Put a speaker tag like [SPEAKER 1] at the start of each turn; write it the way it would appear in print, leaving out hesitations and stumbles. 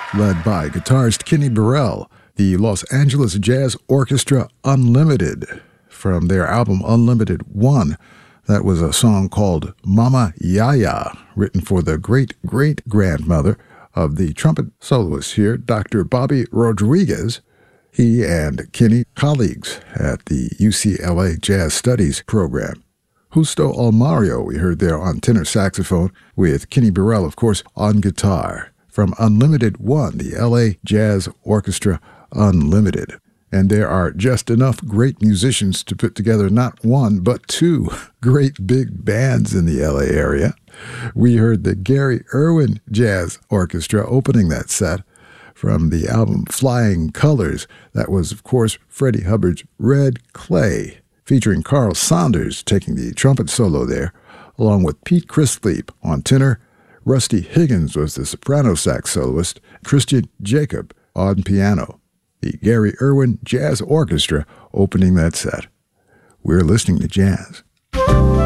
[SPEAKER 1] led by guitarist Kenny Burrell, the Los Angeles Jazz Orchestra Unlimited, from their album Unlimited 1. That was a song called Mama Yaya, written for the great-great-grandmother of the trumpet soloist here, Dr. Bobby Rodriguez. He and Kenny, colleagues at the UCLA Jazz Studies program. Justo Almario, we heard there on tenor saxophone, with Kenny Burrell, of course, on guitar. From Unlimited 1, the LA Jazz Orchestra Unlimited. And there are just enough great musicians to put together not one, but two great big bands in the LA area. We heard the Gary Irwin Jazz Orchestra opening that set from the album Flying Colors. That was, of course, Freddie Hubbard's Red Clay, featuring Carl Saunders taking the trumpet solo there, along with Pete Christlieb on tenor. Rusty Higgins was the soprano sax soloist, Christian Jacob on piano. The Gary Irwin Jazz Orchestra opening that set. We're listening to jazz.